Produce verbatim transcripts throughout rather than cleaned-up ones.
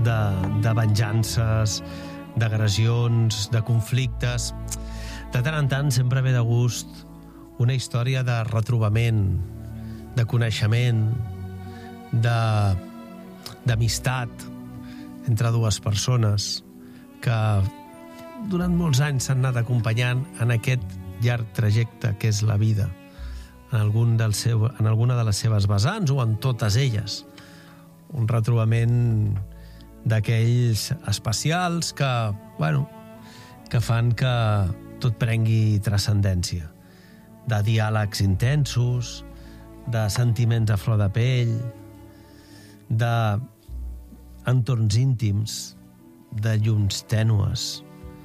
de, de venjances, d'agressions, de conflictes. De tant en tant sempre ve de gust una història de retrobament, de coneixement, de d'amistat entre dues persones que durant molts anys s'han anat acompanyant en aquest llarg trajecte que és la vida, en, algun del seu, en alguna de les seves vessants o en totes elles. Un retrobament d'aquells especials que, bueno, que fan que tot prengui transcendència. De diàlegs intensos, de sentiments a flor de pell, de entorns íntims, de llums tènues.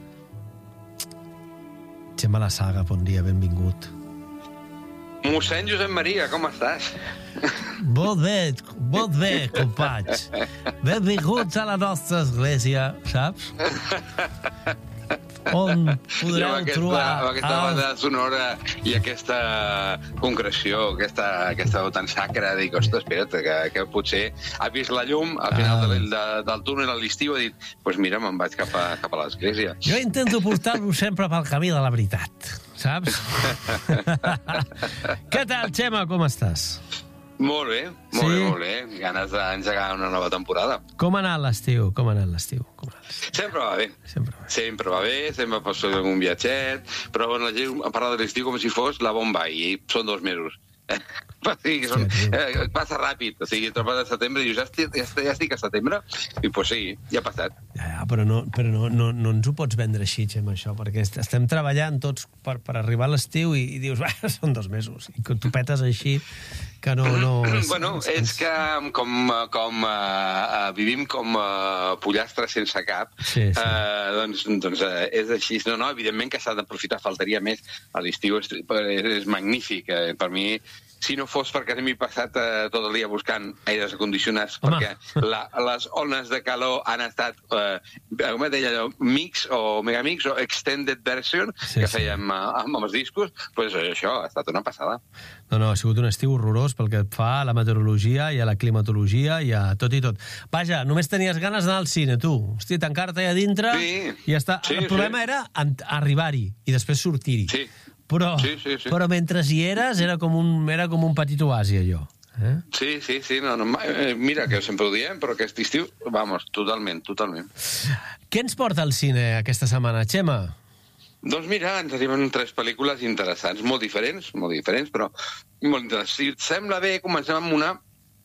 Xema La Saga, bon dia, benvingut. Mossèn Josep Maria, com estàs? Molt bé, molt bé, companys. Benvinguts a la nostra església, saps? On podreu aquesta, trobar... Amb aquesta el... banda sonora i aquesta concreció, aquesta, aquesta veu tan sacra, dic, ostres, espera't, que, que potser ha vist la llum al final ah. de, de, del túnel a l'estiu i ha dit, doncs pues mira, me'n vaig cap a, cap a l'església. Jo intento portar-vos sempre pel camí de la veritat, saps? Què tal, Xema, com estàs? Molt bé, molt sí? bé, molt bé. Ganes d'engegar una nova temporada. Com ha anat l'estiu? Com ha anat l'estiu? Com ha anat l'estiu? Sempre va bé. Sempre va bé. Sempre va bé, sempre pots fer un viatget, però bueno, la gent parla de l'estiu com si fos la bomba, i són dos mesos. O sigui, són, eh, passa ràpid, o sigui, trobar de setembre i dius, ja estic, ja estic a setembre, i pues sí, ja ha passat. Ja, ja, però no, però no, no, no ens ho pots vendre així, Xema, això, perquè estem treballant tots per, per arribar a l'estiu i, i dius, va, són dos mesos, i que tu petes així, que no... no és, bueno, és que com, com uh, vivim com uh, pollastres sense cap, sí, sí. Uh, doncs, doncs uh, és així. No, no, evidentment que s'ha d'aprofitar, faltaria més. A l'estiu és, és, és magnífic. Uh, per mi, si no fos perquè m'he passat uh, tot el dia buscant aires acondicionats, Home. perquè la, les ones de calor han estat, uh, com deia allò, mix o megamix o extended version, sí, que fèiem sí. uh, amb els discos, doncs això ha estat una passada. No, no, ha sigut un estiu horrorós pel que et fa a la meteorologia i a la climatologia i a tot i tot. Vaja, només tenies ganes d'anar al cine, tu. Hosti, tancar-te allà dintre sí. i ja està. Sí, el problema sí. era arribar-hi i després sortir-hi. Sí. Però, sí, sí, sí. però mentre hi eres era com un, era com un petit oasi, allò. Eh? Sí, sí, sí. No, no, mira, que sempre ho diem, però aquest estiu, vamos, totalment, totalment. Què ens porta al cine aquesta setmana, Xema? Doncs mira, ens arriben tres pel·lícules interessants, molt diferents, molt diferents, però molt interessants. Si et sembla bé, comencem amb una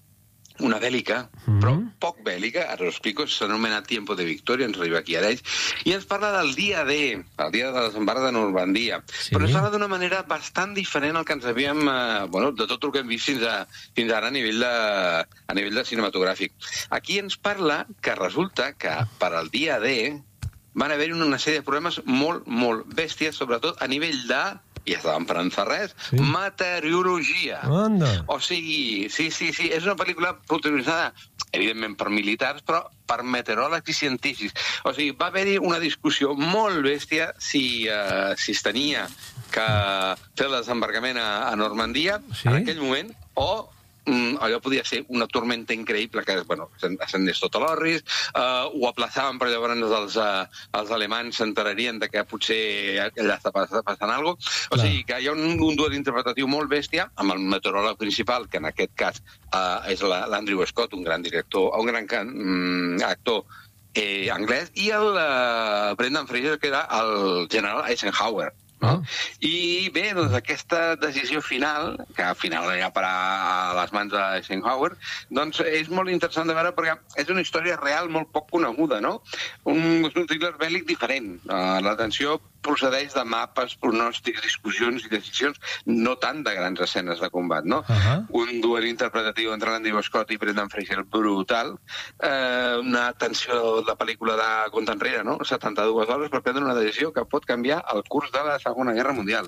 una bèl·lica, mm-hmm. però poc bèl·lica, ara ho explico, s'anomena Tiempo de Victoria, ens arriba aquí a Arenys, i ens parla del dia D, el dia de desembarc de Normandia, sí. però ens parla d'una manera bastant diferent al que ens havíem, eh, bueno, de tot el que hem vist fins, a, fins ara a nivell, de, a nivell de cinematogràfic. Aquí ens parla que resulta que per al dia D van haver-hi una sèrie de problemes molt, molt bèsties, sobretot a nivell de... i estàvem parlant fa res, sí. meteorologia. Anda. O sigui, sí, sí, sí, és una pel·lícula protagonitzada, evidentment, per militars, però per meteoròlegs i científics. O sigui, va haver-hi una discussió molt bèstia si, uh, si es tenia que fer el desembarcament a, a Normandia sí? en aquell moment, o mm, allò podia ser una tormenta increïble que, bueno, ascendés tot a l'Orris, uh, ho aplaçaven, però llavors els, uh, els alemanys s'enterarien de que potser allà està passant alguna cosa. O sigui, que hi ha un, un duel interpretatiu molt bèstia, amb el meteoròleg principal, que en aquest cas uh, és l'Andrew Scott, un gran director, un gran can, um, actor eh, anglès, i el uh, Brendan Fraser, que era el general Eisenhower. No? Oh. I bé, doncs aquesta decisió final, que al final ja parar a les mans d'Eisenhower, doncs és molt interessant de veure perquè és una història real molt poc coneguda, no? Un, un thriller bèl·lic diferent. Uh, L'atenció procedeix de mapes, pronòstics, discussions i decisions, no tant de grans escenes de combat, no? Uh-huh. Un duel interpretatiu entre l'Andrew Scott i Brendan Fraser brutal, eh, una tensió de pel·lícula de compte enrere, no? setanta-dues hores per prendre una decisió que pot canviar el curs de la Segona Guerra Mundial.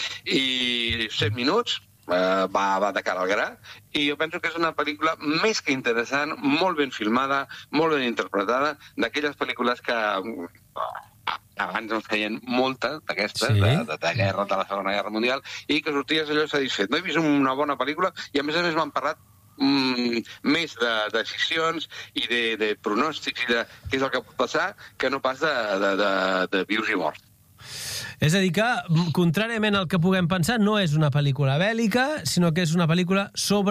I set minuts, Uh, va, va de cara al gra, i jo penso que és una pel·lícula més que interessant, molt ben filmada, molt ben interpretada, d'aquelles pel·lícules que uh, abans en feien moltes d'aquestes, sí. de, de, de guerra, de la Segona Guerra Mundial, i que sorties allò satisfet. No he vist una bona pel·lícula, i a més a més m'han parlat mm, mm, més de decisions i de, de pronòstics i de què és el que pot passar que no pas de, de, de, de vius i morts. És a dir que, contràriament al que puguem pensar, no és una pel·lícula bèl·lica, sinó que és una pel·lícula sobre